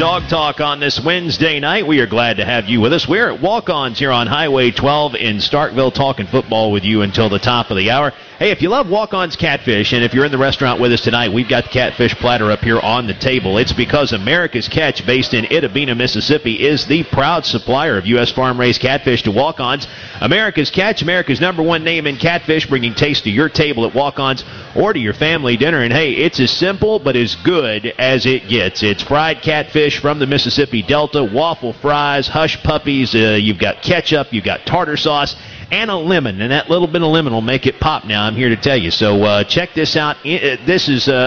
Dog Talk on this Wednesday night. We are glad to have you with us. We're at Walk-Ons here on Highway 12 in Starkville, talking football with you until the top of the hour. Hey, if you love Walk-Ons Catfish, and if you're in the restaurant with us tonight, we've got the catfish platter up here on the table. It's because America's Catch, based in Itta Bena, Mississippi, is the proud supplier of U.S. farm-raised catfish to Walk-Ons. America's Catch, America's #1 name in catfish, bringing taste to your table at Walk-Ons or to your family dinner. And hey, it's as simple but as good as it gets. It's fried catfish from the Mississippi Delta, waffle fries, hush puppies, you've got ketchup, you've got tartar sauce, and a lemon. And that little bit of lemon will make it pop now, I'm here to tell you. So check this out. This is